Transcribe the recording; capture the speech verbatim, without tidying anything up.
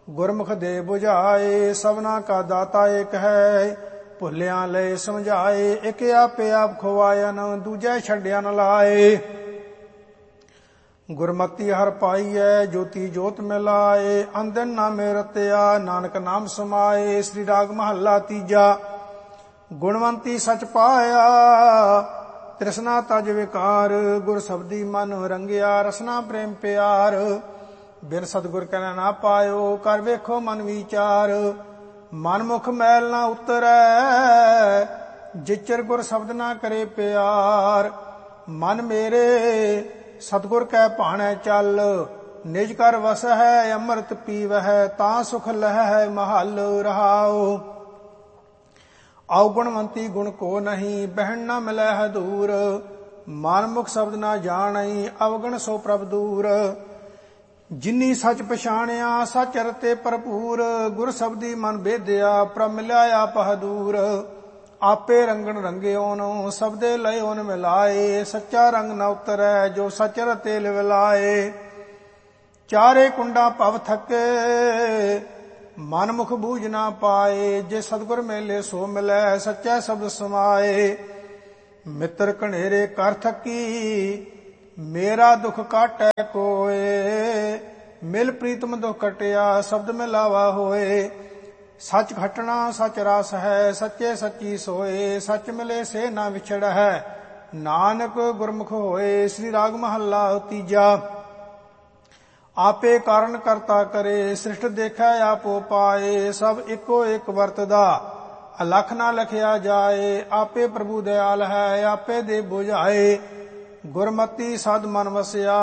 ਗੁਰਮੁਖ ਦੇ 부ਝਾਏ। ਸਭਨਾ ਕਾ ਦਾਤਾ ਏਕ ਹੈ, ਭੁੱਲਿਆਂ ਲੈ ਸਮਝਾਏ। ਇੱਕ ਆਪੇ ਆਪ ਖਵਾਇਨ, ਦੂਜੇ ਛੱਡਿਆ ਨ ਲਾਏ। ਗੁਰਮਤੀ ਹਰ ਪਾਈਐ, ਜੋਤੀ ਜੋਤ ਮਿਲਾਏ। ਅੰਦਨ ਨਾਮੇ ਰਤਿਆ, ਨਾਨਕ ਨਾਮ ਸਮਾਏ। ਸ੍ਰੀ ਰਾਗ ਮਹੱਲਾ ਤੀਜਾ। ਗੁਣਵੰਤੀ ਸਚ ਪਾਇਆ, ਤ੍ਰਿਸ਼ਨਾ ਤਜ ਵਿਕਾਰ। ਗੁਰ ਸਬਦੀ ਮਨ ਰੰਗਿਆ, ਰਸਨਾ ਪ੍ਰੇਮ ਪਿਆਰ। ਬਿਨ ਸਤਿਗੁਰ ਕਹਿ ਨਾ ਪਾਇਓ, ਕਰ ਵੇਖੋ ਮਨ ਵਿਚਾਰ। ਮਨ ਮੁਖ ਮੈਲ ਨਾ ਉਤਰੈ, ਜਿਚਰ ਗੁਰ ਸ਼ਬਦ ਨਾ ਕਰੇ ਪਿਆਰ। ਮਨ ਮੇਰੇ ਸਤਿਗੁਰ ਕੈ ਭਾਣੈ ਚੱਲ, ਨਿਜ ਕਰ ਵਸਹਿ ਅੰਮ੍ਰਿਤ ਪੀਵਹਿ। ਤਾਂ ਸੁਖ ਲਹੈ ਮਹਲ ਰਹਾਉ। ਔਗੁਣਵੰਤੀ ਗੁਣ ਕੋ ਨਹੀਂ, ਬਹਿਣ ਨਾ ਮਿਲੈ ਹਦੂਰ। ਮਨ ਮੁਖ ਸ਼ਬਦ ਨਾ ਜਾਣਈ, ਅਵਗਣ ਸੋ ਪ੍ਰਭ ਦੂਰ। ਜਿਨੀ ਸੱਚ ਪਛਾਣਿਆ, ਸੱਚ ਰਤੇ ਭਰਪੂਰ। ਗੁਰ ਸਬਦੀ ਮਨ ਬੇਦਿਆ, ਪ੍ਰਭ ਮਿਲਿਆ ਆਪ ਹਦੂਰ। ਆਪੇ ਰੰਗਣ ਰੰਗਿਓਨ, ਸਬਦੇ ਲਇਓਨ ਮਿਲਾਏ। ਸੱਚਾ ਰੰਗ ਨ ਉਤਰੈ, ਜੋ ਸਚ ਰਤੇ ਲਿਵਲਾਏ। ਚਾਰੇ ਕੁੰਡਾ ਭਵ ਥਕੇ, ਮਨ ਮੁਖ ਬੂਝ ਨਾ ਪਾਏ। ਜੇ ਸਤਿਗੁਰ ਮੇਲੇ ਸੋ ਮਿਲੈ, ਸੱਚਾ ਸ਼ਬਦ ਸਮਾਏ। ਮਿੱਤਰ ਘਨੇਰੇ ਕਰ ਥਕੀ, ਮੇਰਾ ਦੁਖ ਕਾਟੈ ਕੋਏ। ਮਿਲ ਪ੍ਰੀਤਮ ਦੁਖ ਕਟਿਆ, ਸ਼ਬਦ ਮਿਲਾਵਾ ਹੋਏ। ਸੱਚ ਘਟਣਾ ਸੱਚ ਰਸ ਹੈ, ਸੱਚੇ ਸੱਚੀ ਸੋਏ। ਸੱਚ ਮਿਲੇ ਸੇ ਨਾ ਵਿਛੜ ਹੈ, ਨਾਨਕ ਗੁਰਮੁਖ ਹੋਏ। ਸ੍ਰੀ ਰਾਗ ਮਹੱਲਾ ਤੀਜਾ। ਆਪੇ ਕਾਰਨ ਕਰਤਾ ਕਰੇ, ਸ੍ਰਿਸ਼ਟ ਦੇਖੈ ਆਪੋ ਪਾਏ। ਸਭ ਇੱਕੋ ਇੱਕ ਵਰਤਦਾ, ਅਲਖ ਨਾ ਲਖਿਆ ਜਾਏ। ਆਪੇ ਪ੍ਰਭੂ ਦਿਆਲ ਹੈ, ਆਪੇ ਦੇ 부ਝਾਏ। ਗੁਰਮਤੀ ਸਦ ਮਨ ਵਸਿਆ,